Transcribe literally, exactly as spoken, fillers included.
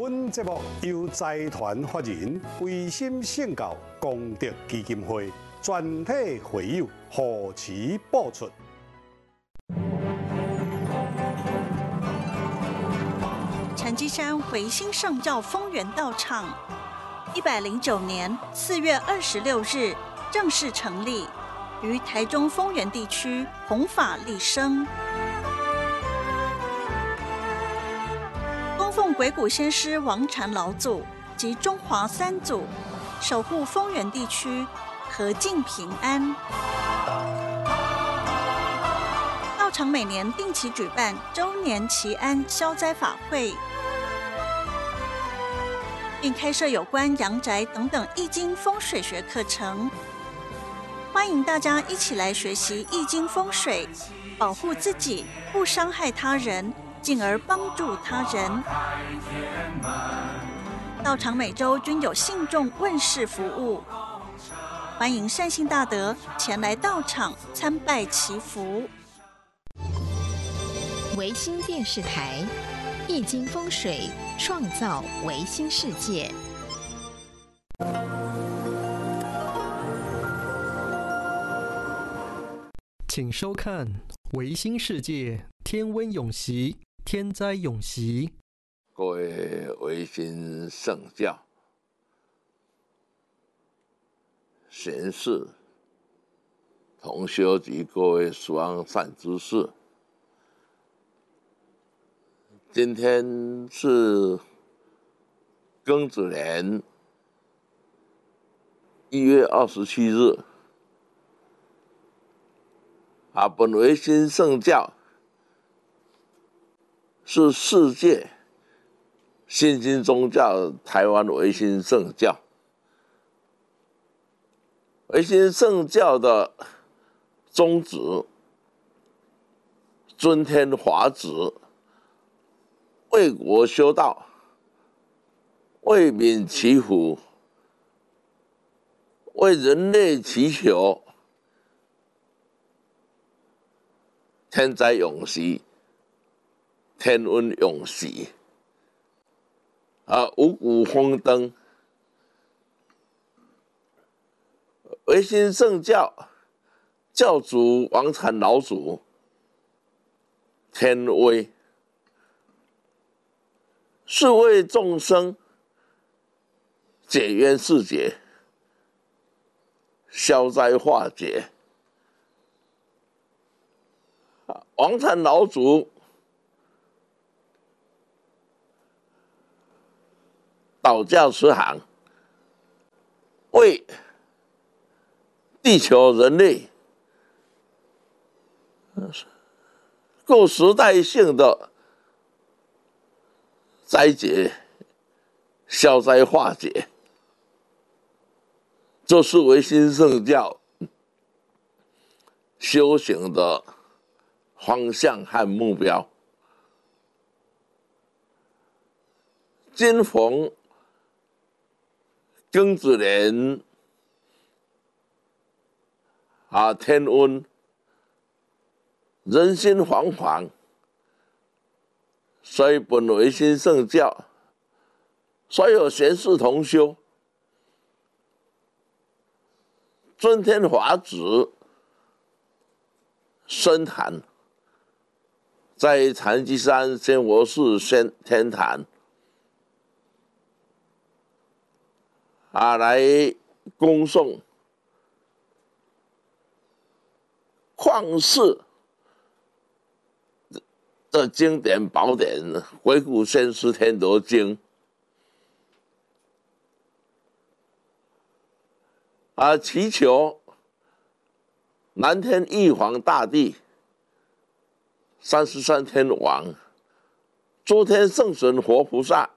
本节目由财团法人维心圣教功德基金会全体会友护持播出。 成吉山维心圣教丰源道场，一百零九年四月二十六日正式成立，于台中丰源地区弘法利生。供奉鬼谷先师王禅老祖及中华三祖，守护丰源地区和敬平安。道场每年定期举办周年祈安消灾法会，并开设有关阳宅等等易经风水学课程，欢迎大家一起来学习易经风水，保护自己，不伤害他人，进而帮助他人。道场每周均有信众问事服务，欢迎善信大德前来道场参拜祈福。 维新电视台，易经风水，创造维新世界。 请收看《维新世界天温永息，天灾永息》。 各位维新圣教贤士、同修及各位属昂善知识，今天是庚子年一月二十七日。啊，本维新圣教是世界新兴宗教台湾维新圣教。维新圣教的宗旨，尊天华旨，为国修道，为民祈福，为人类祈求天灾永息，天温永息。啊，五谷丰登。维新圣教教主王禅老祖天威，是为众生解冤释结，消灾化解。王禅老祖导教慈航，为地球人类各时代性的灾劫消灾化解，这是维新圣教修行的方向和目标。今逢庚子年啊，天温，人心惶惶，所以本维新圣教所有贤士同修尊天华旨深坛，在成吉山仙佛寺仙天坛啊，来恭送旷世的经典宝典《鬼谷先师天德经》啊，祈求南天玉皇大帝、三十三天王、诸天圣神活菩萨